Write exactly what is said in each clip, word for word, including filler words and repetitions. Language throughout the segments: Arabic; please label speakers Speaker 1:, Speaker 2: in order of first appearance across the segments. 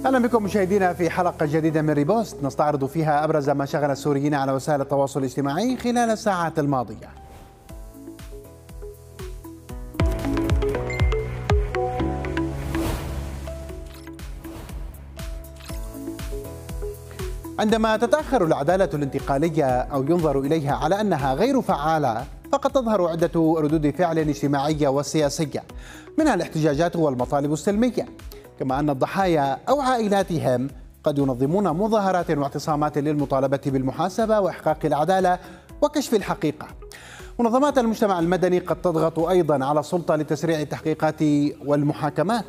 Speaker 1: أهلا بكم مشاهدينا في حلقة جديدة من ريبوست نستعرض فيها أبرز ما شغل السوريين على وسائل التواصل الاجتماعي خلال الساعات الماضية. عندما تتأخر العدالة الانتقالية أو ينظر إليها على أنها غير فعالة، فقد تظهر عدة ردود فعل اجتماعية وسياسية، منها الاحتجاجات والمطالب السلمية، كما أن الضحايا أو عائلاتهم قد ينظمون مظاهرات واعتصامات للمطالبة بالمحاسبة وإحقاق العدالة وكشف الحقيقة. منظمات المجتمع المدني قد تضغط أيضا على السلطة لتسريع التحقيقات والمحاكمات.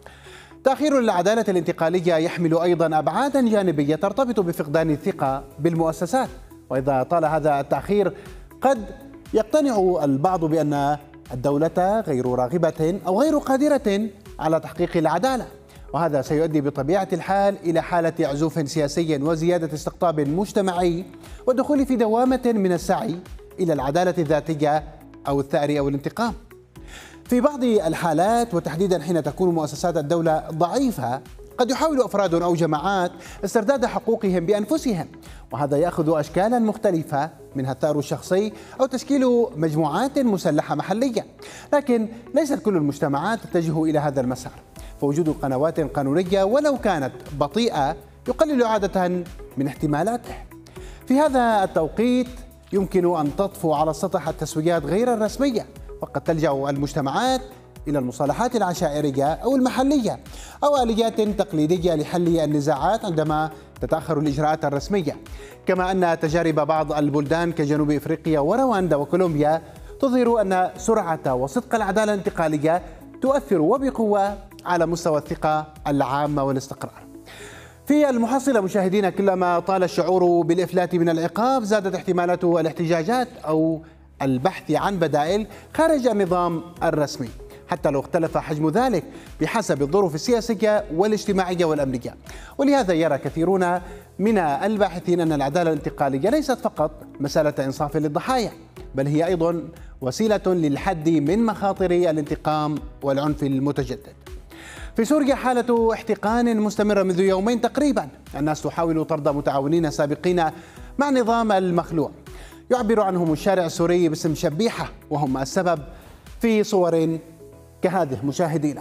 Speaker 1: تأخير العدالة الانتقالية يحمل أيضا أبعادا جانبية ترتبط بفقدان الثقة بالمؤسسات، وإذا طال هذا التأخير قد يقتنع البعض بأن الدولة غير راغبة أو غير قادرة على تحقيق العدالة، وهذا سيؤدي بطبيعة الحال إلى حالة عزوف سياسي وزيادة استقطاب مجتمعي والدخول في دوامة من السعي إلى العدالة الذاتية أو الثأر أو الانتقام. في بعض الحالات وتحديدا حين تكون مؤسسات الدولة ضعيفة، قد يحاول أفراد أو جماعات استرداد حقوقهم بأنفسهم، وهذا يأخذ أشكالا مختلفة منها الثأر الشخصي أو تشكيل مجموعات مسلحة محلية. لكن ليست كل المجتمعات تتجه إلى هذا المسار، فوجود قنوات قانونية ولو كانت بطيئة يقلل عادة من احتمالاته. في هذا التوقيت يمكن أن تطفو على السطح التسويات غير الرسمية، فقد تلجأ المجتمعات إلى المصالحات العشائرية أو المحلية أو آليات تقليدية لحل النزاعات عندما تتأخر الإجراءات الرسمية، كما أن تجارب بعض البلدان كجنوب إفريقيا ورواندا وكولومبيا تظهر أن سرعة وصدق العدالة الانتقالية تؤثر وبقوة على مستوى الثقة العامة والاستقرار. في المحصلة مشاهدينا، كلما طال الشعور بالإفلات من العقاب زادت احتمالات الاحتجاجات أو البحث عن بدائل خارج النظام الرسمي، حتى لو اختلف حجم ذلك بحسب الظروف السياسية والاجتماعية والأمنية. ولهذا يرى كثيرون من الباحثين أن العدالة الانتقالية ليست فقط مسألة إنصاف للضحايا، بل هي أيضا وسيلة للحد من مخاطر الانتقام والعنف المتجدد. في سوريا حالة احتقان مستمرة منذ يومين تقريبا، الناس تحاول طرد متعاونين سابقين مع النظام المخلوع، يعبر عنهم الشارع السوري باسم شبيحة، وهم السبب في صور كهذه مشاهدينا.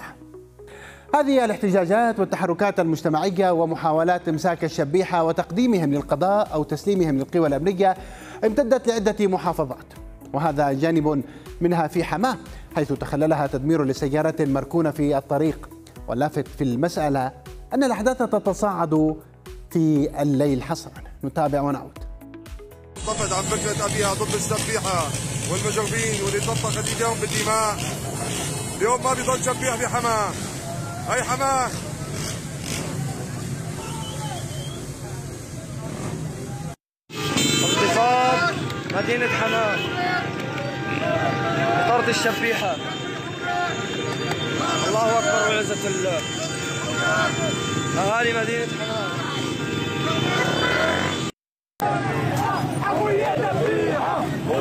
Speaker 1: هذه الاحتجاجات والتحركات المجتمعية ومحاولات إمساك الشبيحة وتقديمهم للقضاء أو تسليمهم للقوى الأمنية امتدت لعدة محافظات، وهذا جانب منها في حماة، حيث تخللها تدمير لسيارة مركونة في الطريق. واللافت في المسألة أن الأحداث تتصاعد في الليل حصرا. نتابع ونعود.
Speaker 2: صفت عن فكرة أبيها ضد الشبيحة والمجرمين واللي طبقت ايديهم بالدماء. اليوم ما بيضل شبيح بحماة. هي حماة.
Speaker 3: اغتصاب مدينة حماة طرد الشبيحة. الله أكبر وعزة الله. أهالي مدينة حماة.